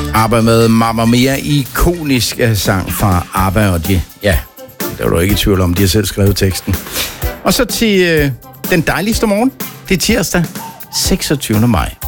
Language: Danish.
ABBA med Mamma Mia, ikonisk sang fra ABBA, og det var du ikke i tvivl om, de har selv skrevet teksten. Og så til den dejligste morgen, det er tirsdag, 26. maj.